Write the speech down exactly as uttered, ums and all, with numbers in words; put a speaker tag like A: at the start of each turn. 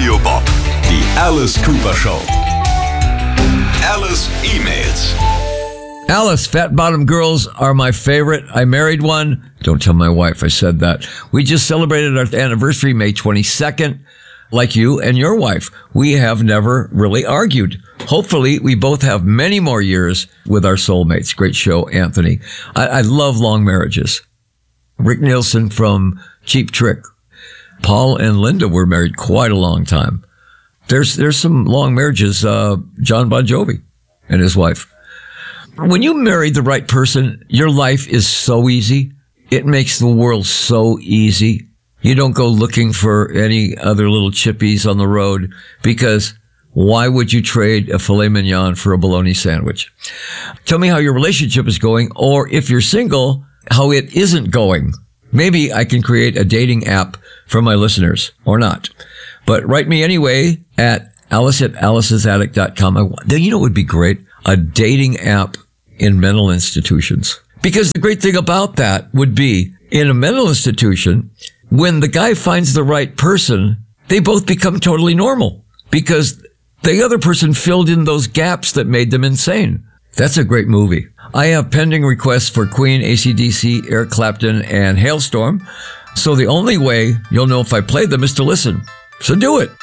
A: Radio Bob. Die Alice Cooper Show. Alice E-Mails.
B: Alice, fat bottom girls are my favorite. I married one. Don't tell my wife I said that. We just celebrated our anniversary May twenty-second. Like you and your wife, we have never really argued. Hopefully, we both have many more years with our soulmates. Great show, Anthony. I, I love long marriages. Rick Nielsen from Cheap Trick. Paul and Linda were married quite a long time. There's there's some long marriages. Uh, John Bon Jovi and his wife. When you marry the right person, your life is so easy. It makes the world so easy. You don't go looking for any other little chippies on the road, because why would you trade a filet mignon for a bologna sandwich? Tell me how your relationship is going, or if you're single, how it isn't going. Maybe I can create a dating app for my listeners, or not. But write me anyway at alice at alice's attic dot com. I, you know what would be great? A dating app in mental institutions. Because the great thing about that would be, in a mental institution, when the guy finds the right person, they both become totally normal because the other person filled in those gaps that made them insane. That's a great movie. I have pending requests for Queen, A C D C, Eric Clapton, and Hailstorm. So the only way you'll know if I played them is to listen. So do it.